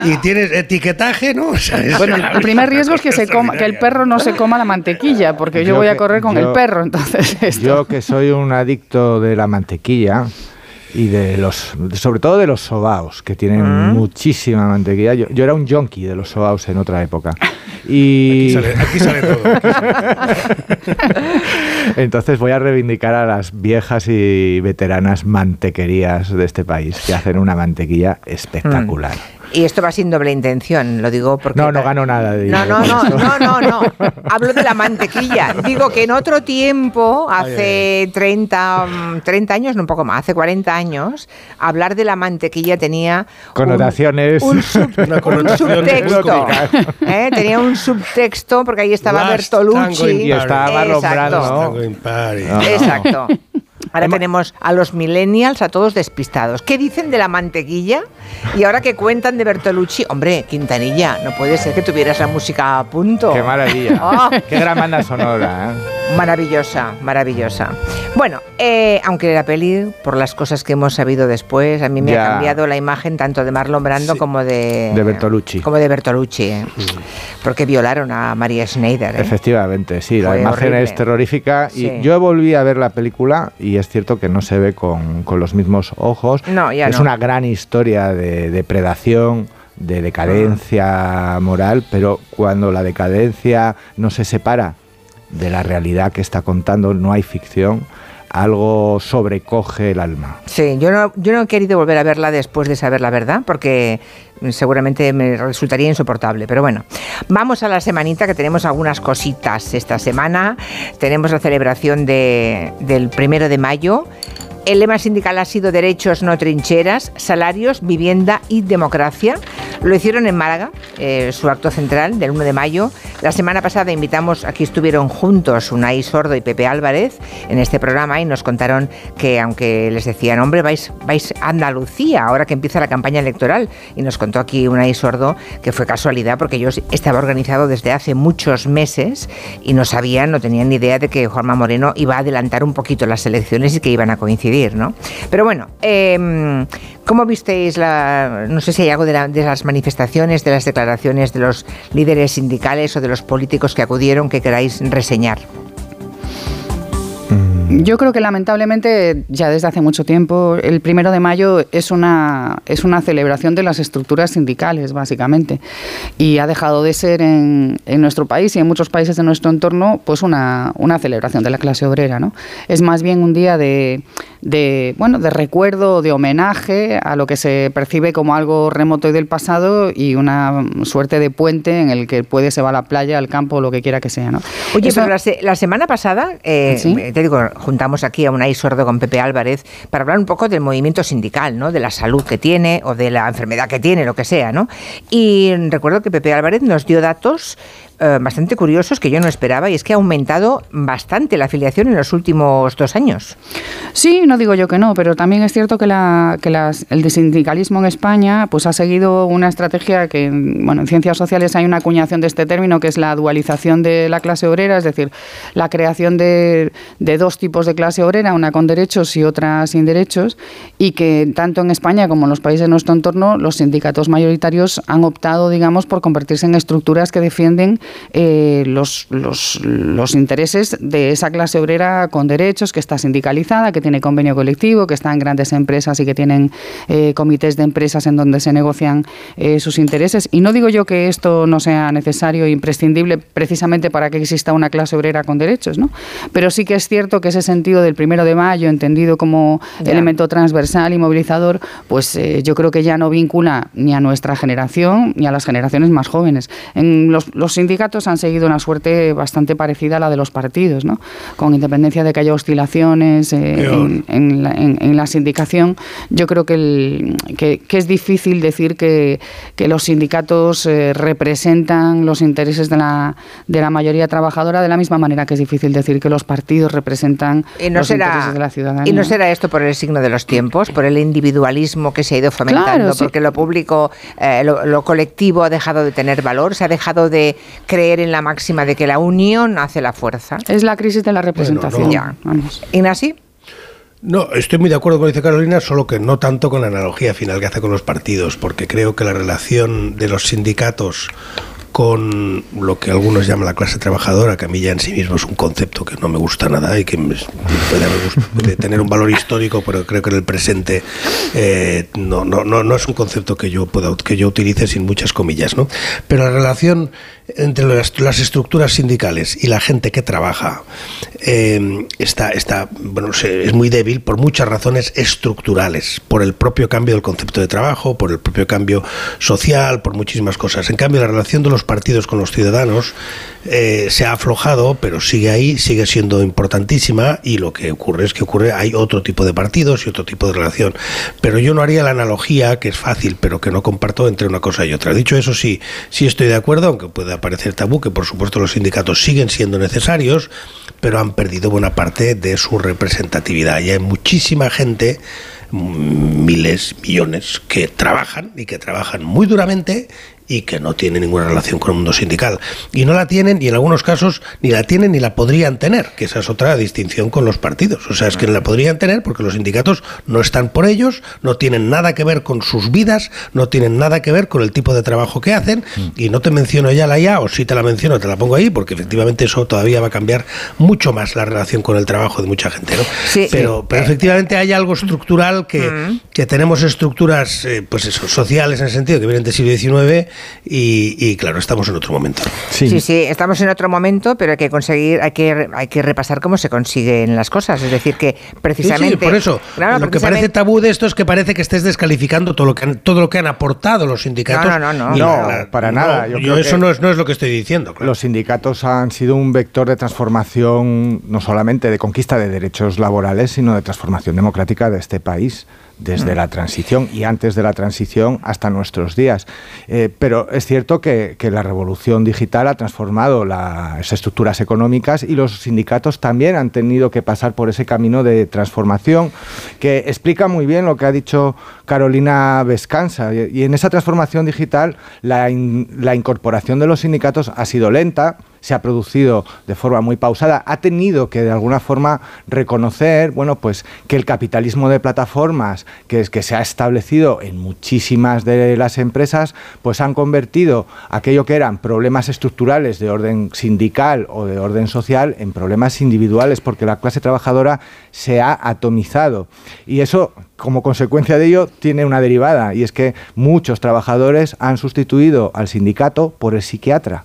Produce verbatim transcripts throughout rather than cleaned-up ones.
y tienes etiquetaje, ¿no? O sea, es bueno, el primer riesgo es que, se coma, que el perro no se coma la mantequilla, porque yo, yo voy a correr con yo, el perro, entonces esto. Yo que soy un adicto de la mantequilla y de los, sobre todo de los sobaos, que tienen ¿Mm? muchísima mantequilla. Yo, yo era un yonki de los sobaos en otra época. Y aquí sale, aquí sale todo. Aquí sale. Entonces voy a reivindicar a las viejas y veteranas mantequerías de este país, que hacen una mantequilla espectacular. Mm. Y esto va sin doble intención, lo digo porque... No, no gano nada de dinero. No, no, no, no, no, no. Hablo de la mantequilla. Digo que en otro tiempo, hace treinta, treinta años, no un poco más, hace cuarenta años, hablar de la mantequilla tenía... Connotaciones... Un, un, sub, un subtexto. ¿eh? Tenía un subtexto, porque ahí estaba Last Bertolucci. Y estaba alumbrando, ¿no? ¿no? Exacto. Ahora tenemos a los millennials a todos despistados. ¿Qué dicen de la mantequilla? Y ahora que cuentan de Bertolucci, hombre, Quintanilla, no puede ser que tuvieras la música a punto. ¡Qué maravilla! Oh. ¡Qué gran banda sonora! ¿eh? Maravillosa, maravillosa. Bueno, eh, aunque la peli, por las cosas que hemos sabido después, a mí me ya. ha cambiado la imagen tanto de Marlon Brando sí. como de... De Bertolucci. Como de Bertolucci, ¿eh? mm. porque violaron a María Schneider. ¿eh? Efectivamente, sí, la Fue imagen horrible. es terrorífica. Y sí. yo volví a ver la película y es cierto que no se ve con, con los mismos ojos. No, ya es no. una gran historia de depredación, de decadencia mm. moral, pero cuando la decadencia no se separa de la realidad que está contando, no hay ficción, algo sobrecoge el alma. Sí, yo no, yo no he querido volver a verla después de saber la verdad, porque seguramente me resultaría insoportable, pero bueno. Vamos a la semanita, que tenemos algunas cositas esta semana. Tenemos la celebración de, del primero de mayo. El lema sindical ha sido derechos, no trincheras, salarios, vivienda y democracia. Lo hicieron en Málaga, eh, su acto central del uno de mayo. La semana pasada invitamos, aquí estuvieron juntos Unai Sordo y Pepe Álvarez en este programa y nos contaron que, aunque les decían, hombre, vais, vais a Andalucía ahora que empieza la campaña electoral. Y nos contó aquí Unai Sordo que fue casualidad porque yo estaba organizado desde hace muchos meses y no sabían, no tenían ni idea de que Juanma Moreno iba a adelantar un poquito las elecciones y que iban a coincidir, ¿no? Pero bueno, eh, ¿cómo visteis la, no sé si hay algo de, la, de las manifestaciones, de las declaraciones de los líderes sindicales o de los políticos que acudieron que queráis reseñar? Yo creo que lamentablemente ya desde hace mucho tiempo el primero de mayo es una, es una celebración de las estructuras sindicales, básicamente, y ha dejado de ser en, en nuestro país y en muchos países de nuestro entorno pues una, una celebración de la clase obrera, ¿no? Es más bien un día de, de, bueno, de recuerdo, de homenaje a lo que se percibe como algo remoto y del pasado y una suerte de puente en el que puede se va a la playa, al campo, lo que quiera que sea, ¿no? Oye, Eso, pero la, se, la semana pasada, eh, ¿sí? te digo, juntamos aquí a Unai Sordo con Pepe Álvarez para hablar un poco del movimiento sindical, ¿no? De la salud que tiene o de la enfermedad que tiene, lo que sea, ¿no? Y recuerdo que Pepe Álvarez nos dio datos eh, bastante curiosos que yo no esperaba, y es que ha aumentado bastante la afiliación en los últimos dos años. Sí, no digo yo que no, pero también es cierto que, la, que las, el sindicalismo en España pues ha seguido una estrategia que, bueno, en ciencias sociales hay una acuñación de este término que es la dualización de la clase obrera, es decir, la creación de, de dos tipos de clase obrera, una con derechos y otra sin derechos, y que tanto en España como en los países de nuestro entorno los sindicatos mayoritarios han optado, digamos, por convertirse en estructuras que defienden eh, los, los, los intereses de esa clase obrera con derechos, que está sindicalizada, que tiene convenio colectivo, que está en grandes empresas y que tienen eh, comités de empresas en donde se negocian eh, sus intereses. Y no digo yo que esto no sea necesario e imprescindible precisamente para que exista una clase obrera con derechos, ¿no? Pero sí que es cierto que ese sentido del primero de mayo, entendido como ya. elemento transversal y movilizador, pues eh, yo creo que ya no vincula ni a nuestra generación ni a las generaciones más jóvenes. En los, los sindicatos han seguido una suerte bastante parecida a la de los partidos, ¿no? Con independencia de que haya oscilaciones eh, en, en, la, en, en la sindicación, yo creo que, el, que, que es difícil decir que, que los sindicatos eh, representan los intereses de la, de la mayoría trabajadora de la misma manera que es difícil decir que los partidos representan y no los será, intereses de la ciudadanía. ¿Y no será esto por el signo de los tiempos, por el individualismo que se ha ido fomentando, claro, sí. porque lo público, eh, lo, lo colectivo ha dejado de tener valor, se ha dejado de creer en la máxima de que la unión hace la fuerza? Es la crisis de la representación. Bueno, no. Ignacio. No, estoy muy de acuerdo con lo que dice Carolina, solo que no tanto con la analogía final que hace con los partidos, porque creo que la relación de los sindicatos con lo que algunos llaman la clase trabajadora, que a mí ya en sí mismo es un concepto que no me gusta nada y que me, puede, puede tener un valor histórico, pero creo que en el presente eh, no, no, no, no es un concepto que yo pueda que yo utilice sin muchas comillas, ¿no? Pero la relación entre las, las estructuras sindicales y la gente que trabaja eh, está, está bueno, es muy débil por muchas razones estructurales, por el propio cambio del concepto de trabajo, por el propio cambio social, por muchísimas cosas. En cambio, la relación de los partidos con los ciudadanos eh, se ha aflojado, pero sigue ahí, sigue siendo importantísima, y lo que ocurre es que ocurre hay otro tipo de partidos y otro tipo de relación. Pero yo no haría la analogía, que es fácil, pero que no comparto, entre una cosa y otra. Dicho eso, sí, sí estoy de acuerdo, aunque pueda parecer tabú, que por supuesto los sindicatos siguen siendo necesarios, pero han perdido buena parte de su representatividad. Y hay muchísima gente, miles, millones, que trabajan y que trabajan muy duramente y que no tienen ninguna relación con el mundo sindical. Y no la tienen, y en algunos casos ni la tienen ni la podrían tener, que esa es otra distinción con los partidos. O sea, es que no la podrían tener porque los sindicatos no están por ellos, no tienen nada que ver con sus vidas, no tienen nada que ver con el tipo de trabajo que hacen, y no te menciono ya la I A, o si te la menciono te la pongo ahí, porque efectivamente eso todavía va a cambiar mucho más la relación con el trabajo de mucha gente, ¿no? Sí, pero, sí. pero efectivamente hay algo estructural que, uh-huh. que tenemos estructuras eh, pues eso, sociales en el sentido que vienen del siglo diecinueve. Y, y claro, estamos en otro momento. Sí. sí, sí, estamos en otro momento, pero hay que conseguir, hay que, hay que repasar cómo se consiguen las cosas. Es decir, que precisamente... Sí, sí, por eso, claro, lo que parece tabú de esto es que parece que estés descalificando todo lo que han, todo lo que han aportado los sindicatos. No, no, no, no, no, la, para no, nada. Yo, yo eso no es, no es lo que estoy diciendo. Claro. Los sindicatos han sido un vector de transformación, no solamente de conquista de derechos laborales, sino de transformación democrática de este país, desde la transición y antes de la transición hasta nuestros días. Eh, pero es cierto que, que la revolución digital ha transformado las estructuras económicas, y los sindicatos también han tenido que pasar por ese camino de transformación, que explica muy bien lo que ha dicho Carolina Vescanza. Y, y en esa transformación digital la, in, la incorporación de los sindicatos ha sido lenta, se ha producido de forma muy pausada, ha tenido que de alguna forma reconocer, bueno, pues que el capitalismo de plataformas que, es, que se ha establecido en muchísimas de las empresas, pues han convertido aquello que eran problemas estructurales de orden sindical o de orden social en problemas individuales, porque la clase trabajadora se ha atomizado. Y eso, como consecuencia de ello, tiene una derivada, y es que muchos trabajadores han sustituido al sindicato por el psiquiatra.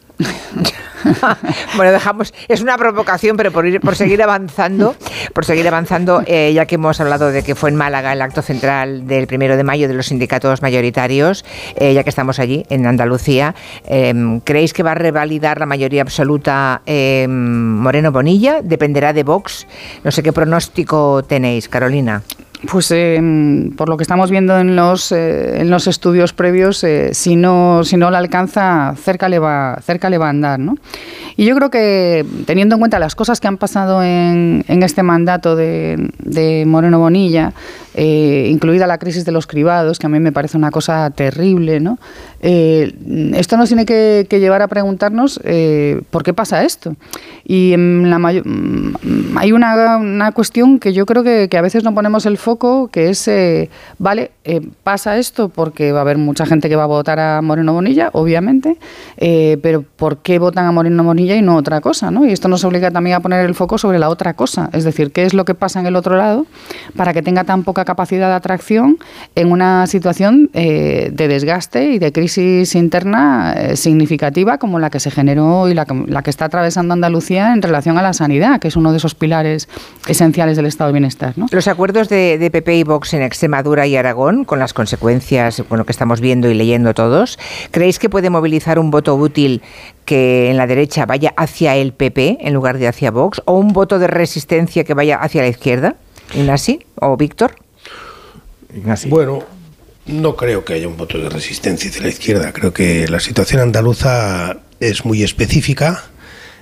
Bueno, dejamos, es una provocación, pero por ir, por seguir avanzando, por seguir avanzando, eh, ya que hemos hablado de que fue en Málaga el acto central del primero de mayo de los sindicatos mayoritarios, eh, ya que estamos allí en Andalucía, eh, ¿creéis que va a revalidar la mayoría absoluta eh, Moreno Bonilla? ¿Dependerá de Vox? No sé qué pronóstico tenéis, Carolina. Pues eh, por lo que estamos viendo en los eh, en los estudios previos, eh, si no si no la alcanza, cerca le va cerca le va a andar, ¿no? Y yo creo que, teniendo en cuenta las cosas que han pasado en, en este mandato de, de Moreno Bonilla, eh, incluida la crisis de los cribados, que a mí me parece una cosa terrible, ¿no? Eh, esto nos tiene que, que llevar a preguntarnos eh, por qué pasa esto. Y en la mayor, hay una, una cuestión que yo creo que, que a veces no ponemos el foco, que es, eh, vale, eh, pasa esto porque va a haber mucha gente que va a votar a Moreno Bonilla, obviamente, eh, pero ¿por qué votan a Moreno Bonilla y no otra cosa, ¿no? Y esto nos obliga también a poner el foco sobre la otra cosa, es decir, qué es lo que pasa en el otro lado para que tenga tan poca capacidad de atracción en una situación eh, de desgaste y de crisis interna eh, significativa como la que se generó y la, la que está atravesando Andalucía en relación a la sanidad, que es uno de esos pilares esenciales del estado de bienestar, ¿no? Los acuerdos de, de P P y Vox en Extremadura y Aragón, con las consecuencias, con lo que estamos viendo y leyendo todos, ¿creéis que puede movilizar un voto útil que en la derecha vaya hacia el P P en lugar de hacia Vox, o un voto de resistencia que vaya hacia la izquierda? ¿Ignasi o Víctor? Ignasi. Bueno, no creo que haya un voto de resistencia hacia la izquierda. Creo que la situación andaluza es muy específica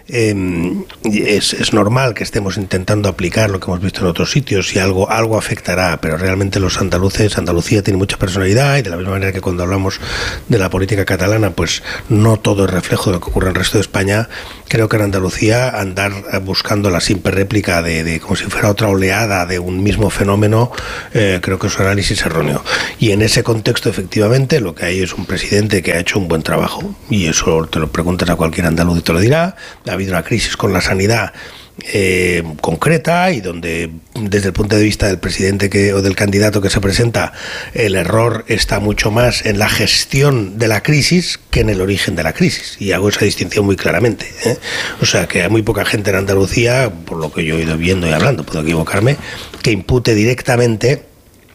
eh, es, es normal que estemos intentando aplicar lo que hemos visto en otros sitios y algo, algo afectará, pero realmente los andaluces, Andalucía tiene mucha personalidad y de la misma manera que cuando hablamos de la política catalana, pues no todo es reflejo de lo que ocurre en el resto de España. Creo que en Andalucía andar buscando la simple réplica de, de como si fuera otra oleada de un mismo fenómeno, eh, creo que es un análisis erróneo. Y en ese contexto, efectivamente, lo que hay es un presidente que ha hecho un buen trabajo, y eso te lo preguntas a cualquier andaluz y te lo dirá. Ha habido una crisis con la sanidad Eh, concreta y donde desde el punto de vista del presidente que, o del candidato que se presenta, el error está mucho más en la gestión de la crisis que en el origen de la crisis, y hago esa distinción muy claramente, ¿eh? O sea que hay muy poca gente en Andalucía, por lo que yo he ido viendo y hablando, puedo equivocarme, que impute directamente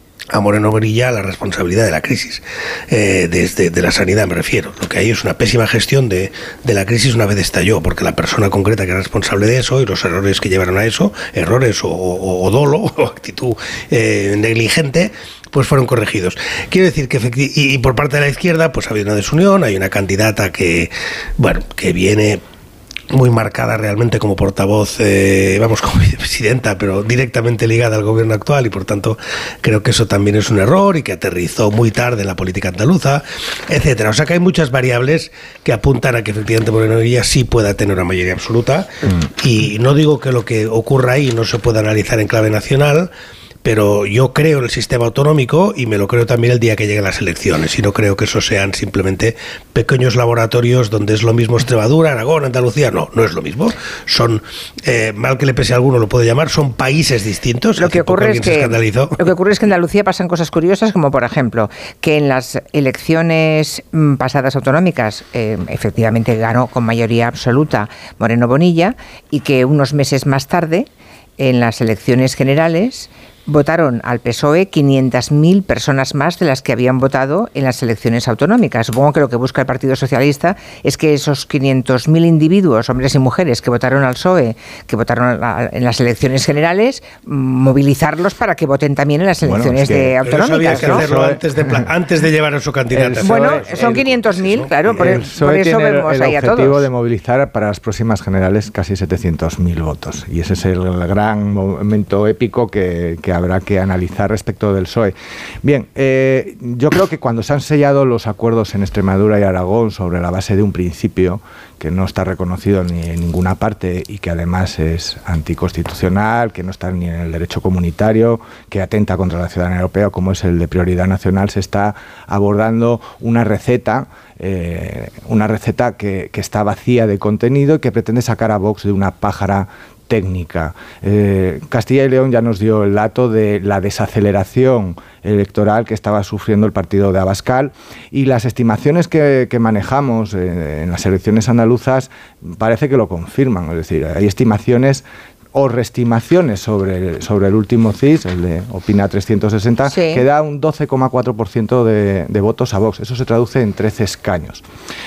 a Moreno Bonilla la responsabilidad de la crisis, eh, desde de la sanidad me refiero. Lo que hay es una pésima gestión de, de la crisis una vez estalló, porque la persona concreta que era responsable de eso y los errores que llevaron a eso, errores o, o, o dolo o actitud eh, negligente, pues fueron corregidos. Quiero decir que efecti- y, y por parte de la izquierda pues ha habido una desunión, hay una candidata que, bueno, que viene muy marcada realmente como portavoz, eh, vamos, como vicepresidenta, pero directamente ligada al gobierno actual, y por tanto creo que eso también es un error y que aterrizó muy tarde en la política andaluza, etcétera. O sea que hay muchas variables que apuntan a que efectivamente Moreno Bonilla sí pueda tener una mayoría absoluta, mm. y no digo que lo que ocurra ahí no se pueda analizar en clave nacional, pero yo creo en el sistema autonómico y me lo creo también el día que lleguen las elecciones, y no creo que eso sean simplemente pequeños laboratorios donde es lo mismo Extremadura, Aragón, Andalucía. No, no es lo mismo. Son, eh, mal que le pese a alguno lo puede llamar, son países distintos. Lo que, ocurre es que, lo que ocurre es que en Andalucía pasan cosas curiosas, como por ejemplo que en las elecciones pasadas autonómicas eh, efectivamente ganó con mayoría absoluta Moreno Bonilla, y que unos meses más tarde, en las elecciones generales, votaron al P S O E quinientas mil personas más de las que habían votado en las elecciones autonómicas. Supongo que lo que busca el Partido Socialista es que esos quinientos mil individuos, hombres y mujeres, que votaron al P S O E, que votaron en las elecciones generales, movilizarlos para que voten también en las elecciones bueno, es que, de autonómicas. Pero eso había que hacerlo, ¿no? antes, de, antes de llevar a su candidato. Bueno, son quinientos mil, claro, por, el por eso vemos el ahí a todos. El objetivo de movilizar para las próximas generales casi setecientos mil votos, y ese es el gran momento épico que, que habrá que analizar respecto del P S O E. Bien, eh, yo creo que cuando se han sellado los acuerdos en Extremadura y Aragón sobre la base de un principio que no está reconocido ni en ninguna parte y que además es anticonstitucional, que no está ni en el derecho comunitario, que atenta contra la ciudadanía europea, como es el de prioridad nacional, se está abordando una receta, eh, una receta que, que está vacía de contenido y que pretende sacar a Vox de una pájara técnica. Eh, Castilla y León ya nos dio el dato de la desaceleración electoral que estaba sufriendo el partido de Abascal, y las estimaciones que, que manejamos eh, en las elecciones andaluzas parece que lo confirman. Es decir, hay estimaciones o reestimaciones sobre el, sobre el último C I S, el de Opina trescientos sesenta, sí, que da un doce coma cuatro por ciento de, de votos a Vox. Eso se traduce en trece escaños.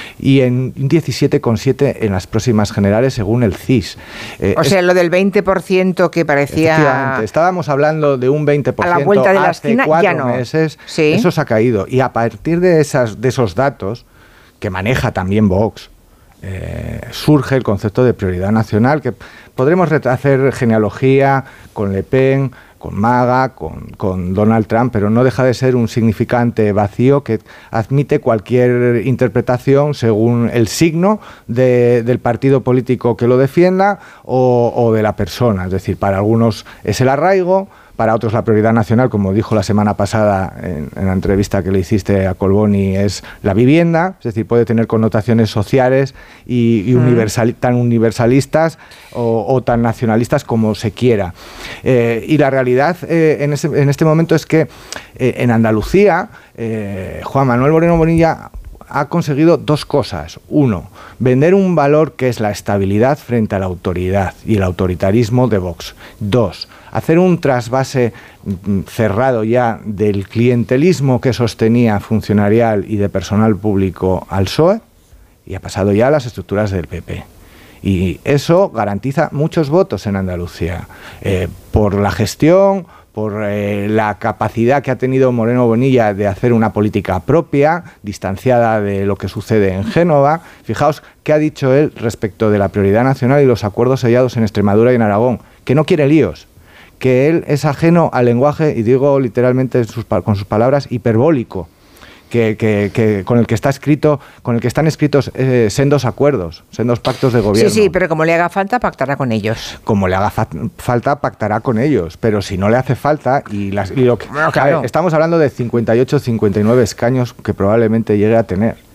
Y en diecisiete coma siete en las próximas generales, según el C I S. Eh, o sea, es, lo del veinte por ciento que parecía... Efectivamente, estábamos hablando de un veinte por ciento a la vuelta de la hace esquina, cuatro ya no. meses. Sí. Eso se ha caído. Y a partir de, esas, de esos datos, que maneja también Vox, Eh, surge el concepto de prioridad nacional, que podremos hacer genealogía con Le Pen, con MAGA, con, con Donald Trump, pero no deja de ser un significante vacío que admite cualquier interpretación según el signo de, del partido político que lo defienda o, o de la persona. Es decir, para algunos es el arraigo, para otros la prioridad nacional, como dijo la semana pasada en, en la entrevista que le hiciste a Colboni, es la vivienda, es decir, puede tener connotaciones sociales y, y universal, tan universalistas o, o tan nacionalistas como se quiera. Eh, y la realidad eh, en, ese, en este momento es que eh, en Andalucía, eh, Juan Manuel Moreno Bonilla ha conseguido dos cosas. Uno, vender un valor que es la estabilidad frente a la autoridad y el autoritarismo de Vox. Dos, hacer un trasvase cerrado ya del clientelismo que sostenía funcionarial y de personal público al P S O E, y ha pasado ya a las estructuras del P P. Y eso garantiza muchos votos en Andalucía, eh, por la gestión, por eh, la capacidad que ha tenido Moreno Bonilla de hacer una política propia, distanciada de lo que sucede en Génova. Fijaos qué ha dicho él respecto de la prioridad nacional y los acuerdos sellados en Extremadura y en Aragón, que no quiere líos, que él es ajeno al lenguaje, y digo literalmente sus, con sus palabras, hiperbólico, que, que, que con el que está escrito, con el que están escritos eh, sendos acuerdos, sendos pactos de gobierno. Sí, sí, pero como le haga falta, pactará con ellos. Como le haga fa falta, pactará con ellos, pero si no le hace falta, y, las, y lo que, bueno, claro. a ver, estamos hablando de cincuenta y ocho, cincuenta y nueve escaños que probablemente llegue a tener.